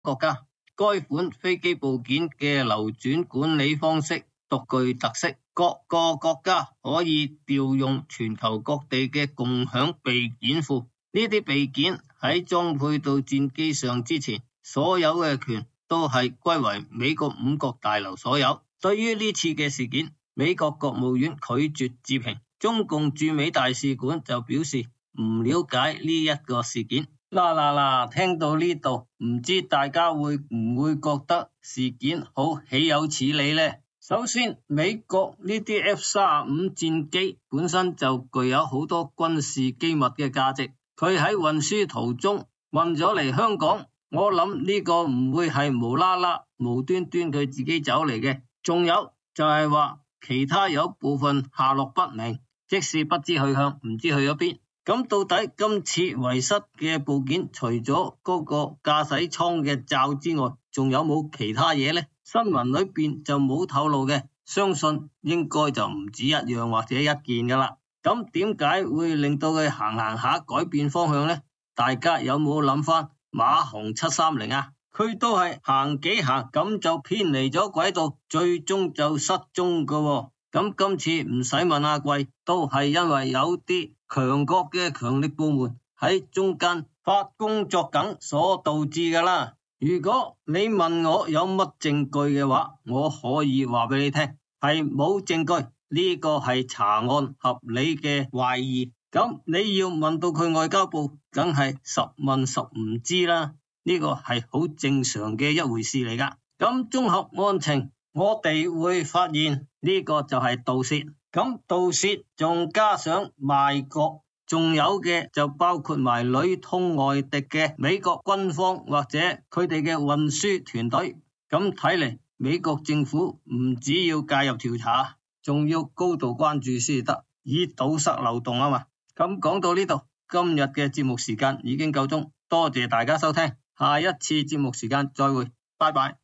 國家。該款飛機部件嘅流轉管理方式獨具特色，各個國家可以調用全球各地嘅共享備件庫。呢啲備件喺裝配到戰機上之前，所有嘅權都係歸為美國五角大樓所有。對於呢次嘅事件，美國國務院拒絕置評，中共駐美大使館就表示唔了解呢一個事件。聽到呢度，唔知大家會唔會覺得事件好豈有此理呢？首先，美國呢啲 F-35戰機本身就具有好多軍事機密嘅價值，佢喺運輸途中運咗嚟香港，我諗呢個唔會係無端端佢自己走嚟嘅。仲有就係話其他有部分下落不明，即使不知去向，唔知去咗邊。咁到底今次遺失嘅部件，除咗嗰個駕駛艙嘅罩之外，仲有冇其他嘢呢？新聞裏邊就冇透露嘅，相信應該就唔止一樣或者一件噶啦。咁點解會令到佢行下改變方向呢？大家有冇諗翻馬航730啊？佢都係行幾行咁就偏離咗軌道，最終就失蹤噶喎。咁今次唔使問阿貴，都係因為有啲強國嘅強力部門喺中間發工作梗所導致噶啦。如果你問我有乜證據嘅話，我可以話俾你聽，係冇證據，呢個係查案合理嘅懷疑。咁你要問到佢外交部，梗係10問10唔知啦，呢個係好正常嘅一回事嚟噶。咁綜合案情，我哋會發現呢個就係盜竊，咁盜竊仲加上賣國，仲有嘅就包括埋裏通外敵嘅美國軍方或者佢哋嘅運輸團隊。咁睇嚟，美國政府唔只要介入調查，仲要高度關注先得，以堵塞漏洞啊嘛。咁講到呢度，今日嘅節目時間已經夠鐘，多謝大家收聽，下一次節目時間再會，拜拜。